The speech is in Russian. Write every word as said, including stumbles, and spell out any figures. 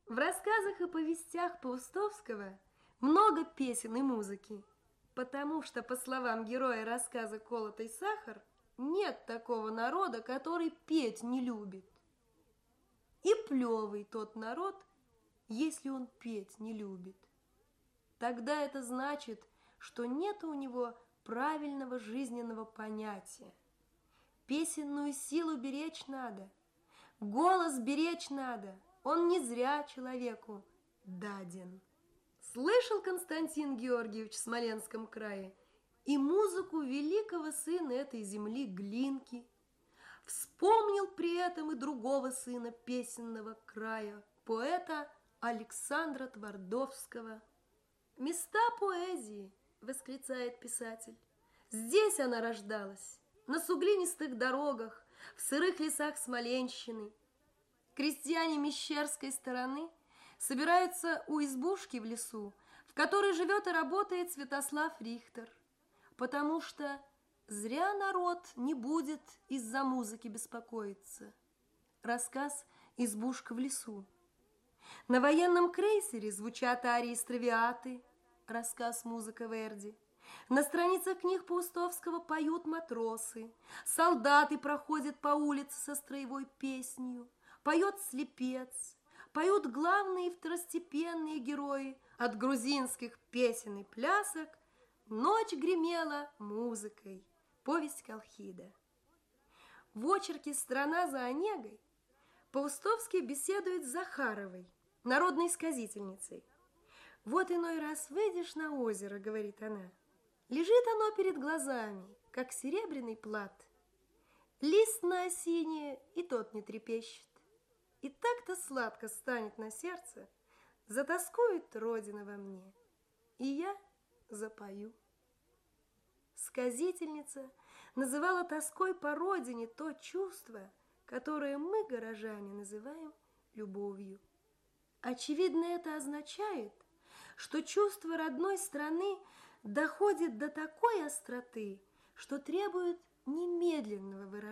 В рассказах и повестях Паустовского много песен и музыки, потому что, по словам героя рассказа «Колотый сахар», нет такого народа, который петь не любит. И плевый тот народ, если он петь не любит. Тогда это значит, что нет у него правильного жизненного понятия. Песенную силу беречь надо, голос беречь надо, он не зря человеку даден. Слышал Константин Георгиевич в Смоленском крае и музыку великого сына этой земли Глинки. Вспомнил при этом и другого сына песенного края, поэта Александра Твардовского. «Места поэзии», — восклицает писатель, — «здесь она рождалась, на суглинистых дорогах, в сырых лесах Смоленщины». Крестьяне Мещерской стороны собираются у избушки в лесу, в которой живет и работает Святослав Рихтер, потому что зря народ не будет из-за музыки беспокоиться. Рассказ «Избушка в лесу». На военном крейсере звучат арии Стравиаты, рассказ «Музыка Верди». На страницах книг Паустовского поют матросы, солдаты проходят по улице со строевой песнью, поет слепец, поют главные и второстепенные герои. От грузинских песен и плясок ночь гремела музыкой. Повесть Колхида. В очерке «Страна за Онегой» Паустовский беседует с Захаровой, народной сказительницей. «Вот иной раз выйдешь на озеро, — говорит она, — лежит оно перед глазами, как серебряный плат. Лист на осине и тот не трепещет. И так-то сладко станет на сердце, затоскует Родина во мне, и я запою». Сказительница называла тоской по родине то чувство, которое мы, горожане, называем любовью. Очевидно, это означает, что чувство родной страны доходит до такой остроты, что требует немедленного выражения.